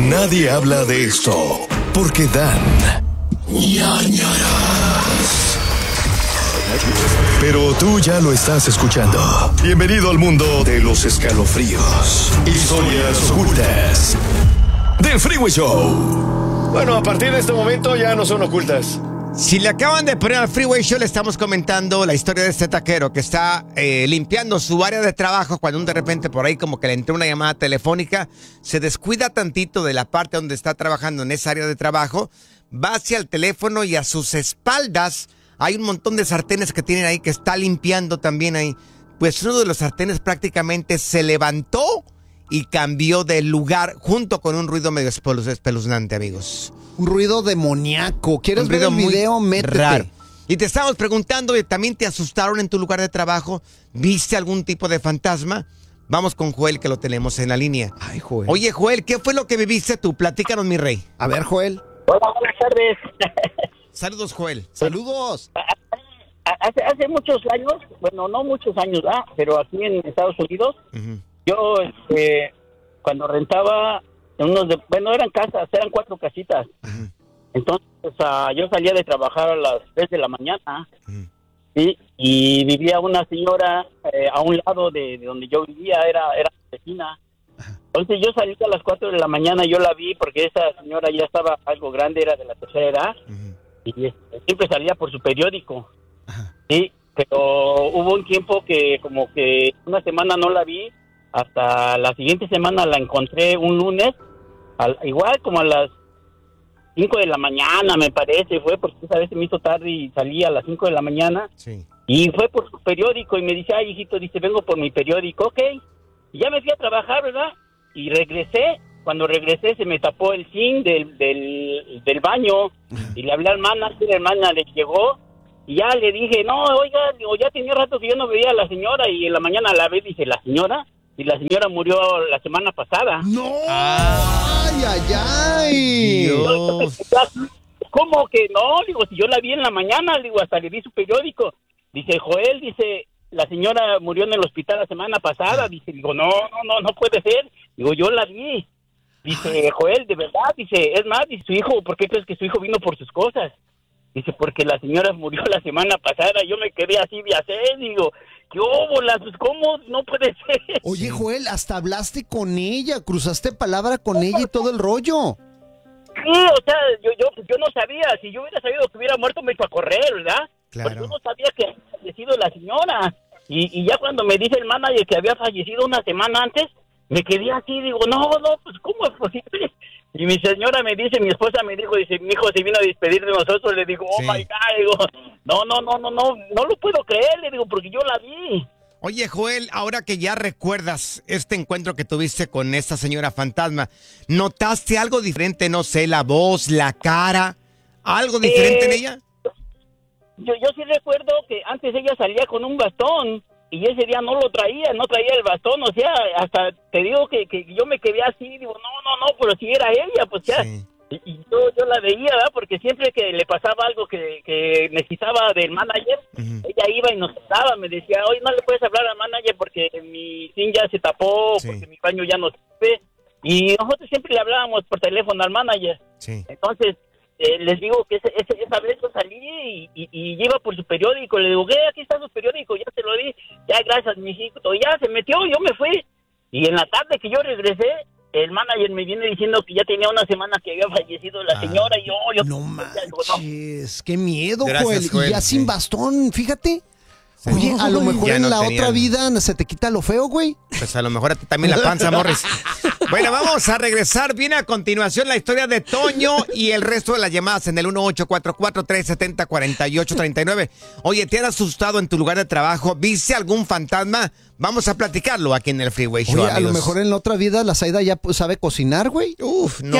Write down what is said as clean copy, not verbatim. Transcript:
Nadie habla de esto porque dan ñañaras. Pero tú ya lo estás escuchando. Bienvenido al mundo de los escalofríos, historias ocultas del Freeway Show. Bueno, a partir de este momento ya no son ocultas. Si le acaban de poner al Freeway Show, le estamos comentando la historia de este taquero que está limpiando su área de trabajo cuando de repente por ahí como que le entró una llamada telefónica, se descuida tantito de la parte donde está trabajando en esa área de trabajo, va hacia el teléfono y a sus espaldas hay un montón de sartenes que tienen ahí que está limpiando también ahí. Pues uno de los sartenes prácticamente se levantó y cambió de lugar junto con un ruido medio espeluznante, amigos. Un ruido demoníaco. ¿Quieres ver el video? Métete. Raro. Y te estábamos preguntando, ¿también te asustaron en tu lugar de trabajo? ¿Viste algún tipo de fantasma? Vamos con Joel, que lo tenemos en la línea. Ay, Joel. Oye, Joel, ¿qué fue lo que viviste tú? Platícanos, mi rey. A ver, Joel. Hola, buenas tardes. Saludos, Joel. Saludos. Hace muchos años, bueno, no muchos años, pero aquí en Estados Unidos, yo cuando rentaba eran casas, eran 4 casitas. Entonces yo salía de trabajar a las 3 de la mañana, ¿sí? Y vivía una señora a un lado de donde yo vivía, era vecina. Entonces yo salí a las 4 de la mañana, yo la vi porque esa señora ya estaba algo grande, era de la tercera edad, y siempre salía por su periódico, ¿sí? Pero hubo un tiempo que como que una semana no la vi, hasta la siguiente semana la encontré un lunes, igual como a las 5 de la mañana, me parece, fue porque esa vez se me hizo tarde y salí a las 5 de la mañana, sí. Y fue por su periódico y me dice, ay, hijito, dice, vengo por mi periódico, ok, y ya me fui a trabajar, ¿verdad? Y regresé, cuando regresé se me tapó el zinc del baño, y le hablé al manager, el manager llegó, y ya le dije, no, oiga, ya tenía rato que yo no veía a la señora, y en la mañana la ve, dice, ¿la señora? Y la señora murió la semana pasada. ¡No! ¡Ay, ay, ay! Dios. ¿Cómo que no? Digo, si yo la vi en la mañana, digo, hasta le di su periódico. Dice, Joel, dice, la señora murió en el hospital la semana pasada. Dice, digo, no puede ser. Digo, yo la vi. Dice, Joel, de verdad, dice, es más, dice, su hijo, ¿por qué crees que su hijo vino por sus cosas? Dice, porque la señora murió la semana pasada. Yo me quedé así de hacer, digo, ¿qué óbolas? Pues, ¿cómo? No puede ser. Oye, Joel, hasta hablaste con ella, cruzaste palabra con ella y todo el rollo. Sí, o sea, yo no sabía. Si yo hubiera sabido que hubiera muerto, me iba a correr, ¿verdad? Claro. Pero yo no sabía que había fallecido la señora. Y ya cuando me dice el manager que había fallecido una semana antes, me quedé así, digo, no, pues, ¿cómo es posible? Y mi señora me dice, mi esposa me dijo, dice, mi hijo se vino a despedir de nosotros. Le digo, oh, sí. my God, digo, no lo puedo creer, le digo, porque yo la vi. Oye, Joel, ahora que ya recuerdas este encuentro que tuviste con esta señora fantasma, ¿notaste algo diferente? No sé, la voz, la cara, ¿algo diferente en ella? Yo sí recuerdo que antes ella salía con un bastón y ese día no traía el bastón, o sea, hasta te digo que yo me quedé así, digo, no, pero si era ella, pues ya. Sí. Y yo la veía, ¿verdad? Porque siempre que le pasaba algo que necesitaba del manager, ella iba y nos daba, me decía, oye, no le puedes hablar al manager porque mi zinc ya se tapó, sí, porque mi baño ya no sirve. Y nosotros siempre le hablábamos por teléfono al manager. Sí. Entonces, les digo que esa vez yo salí y iba por su periódico, le digo, aquí está su periódico, ya se lo di, ya gracias, mijito, y ya se metió, yo me fui. Y en la tarde que yo regresé, el manager me viene diciendo que ya tenía una semana que había fallecido la señora y yo no manches, qué miedo, gracias, Joel. Y ya sin bastón, fíjate. Sí. Oye, a lo mejor en la otra vida se te quita lo feo, güey. Pues a lo mejor a ti también la panza, Morris. Bueno, vamos a regresar. Viene a continuación la historia de Toño y el resto de las llamadas en el 1844-370-4839. Oye, ¿te has asustado en tu lugar de trabajo? ¿Viste algún fantasma? Vamos a platicarlo aquí en el Freeway Show. Oye, a lo mejor en la otra vida la Zaida ya sabe cocinar, güey. Uf, no.